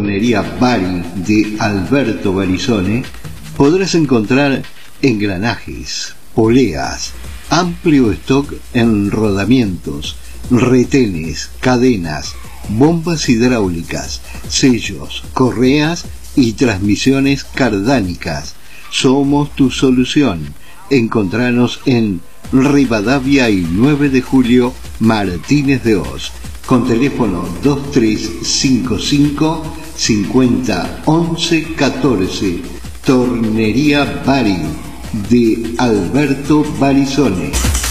Tornería Bari de Alberto Barizone, podrás encontrar engranajes, poleas, amplio stock en rodamientos, retenes, cadenas, bombas hidráulicas, sellos, correas y transmisiones cardánicas. Somos tu solución. Encontranos en Rivadavia y 9 de Julio, Martínez de Oz, con teléfono 2355 50 11 14. Tornería Bari de Alberto Barizone.